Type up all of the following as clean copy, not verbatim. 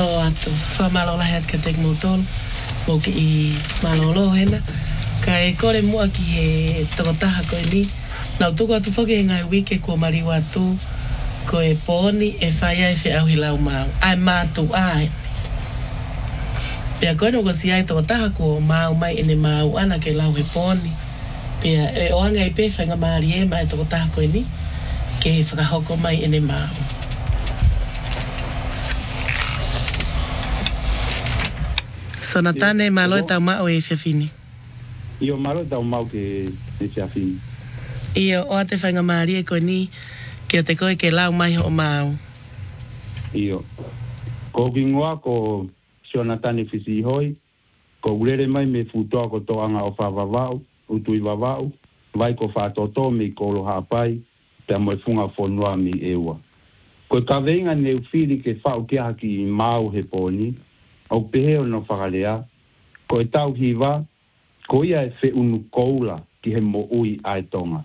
to atu. Whamalo lahi at ka tek mo tolu. Mo ki I malolo hena. Ka e kore mua ki he tokotaha koe ni. Nau tuku atu whoki he ngai wike kua mariwa atu. Ko e pōni e whaia e whi auhi lau mau. Ai mātu ai. Pea koe no ko si ai tokotaha kua mau mai ene mau ana ke lau he pōni. Pea e oanga I pe whainga maari e mai tokotaha koe ni. Ke he whakahoko mai ene mau. So na tane malo e tau mao e whiawhini. Io malo tau mau ke e whiawhini. Io o te whainga maari e koe ni ke o te koe ke lau mai ho mau. Io. Ko kingoa ko siona tane whisi hoi. Ko urere mai me futoa ko toanga o whawawau, utui wawau. Vai ko whātoto me kolo hapai. Te amoe funga whonua mi ewa. Ko ka veinga ne uwhiri ke whau ke haki I mau he pōni. Au peheo no whakalea, ko e tau hiwa, ko ia e whe unu koula ki he mo ui ai tonga.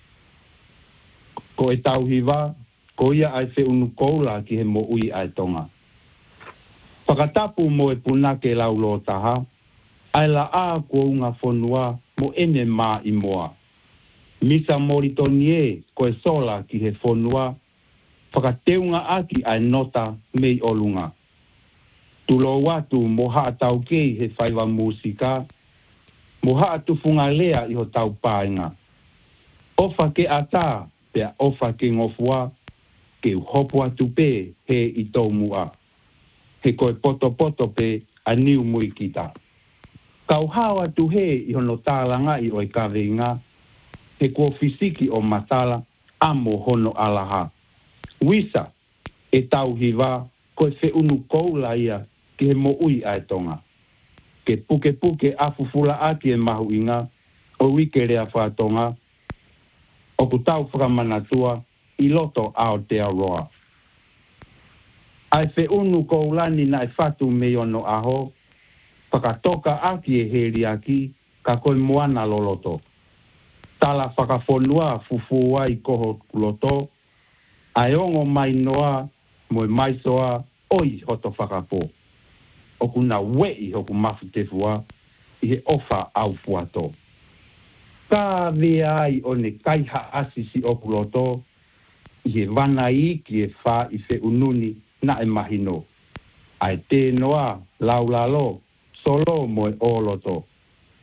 Ko e tau hiwa, ko ia ai whe unu koula ki he mo ui ai tonga. Whakatapu mo e punake lau lo taha, ai la a kua unga whonua mo ene mā I moa. Misa moritoni e ko e sola ki he whonua, whakateunga aki ai nota mei olunga. Tulo watu mo haa tau kei he whaiwa musika, mo haa tufunga lea I ho tau pāinga. Ofa ke ata, pea ofa ke ngofua, ke uhopo atu pe he I tau mua. He koe poto poto pe a niu mui kita. Kau hao atu he I hono tālanga I oi kaweinga, he kua fisiki o matala amo hono alaha. Wisa, e tau hiwa, koe whe unu koula ia, ki he mo ui ai tonga. Ke puke puke afufula ati e mahu inga, o wike rea whātonga, o ku tau whakamanatua, I loto ao te aroa. Ai whe unu koulani na e whatu me ono aho, whakatoka aki e heri aki, ka koe moana loloto. Tala whakawhonua fufua I koho loto, ai ongo mai noa, moe mai soa, oi hoto whakapo. O kuna wei hoku mafu te fua, I he ofa au fuato. Ka vea ai o ne kaiha asisi o kuloto, I he wana I ki e wha I whe ununi na e mahino. Ai te noa, lau lalo, solo moe o loto.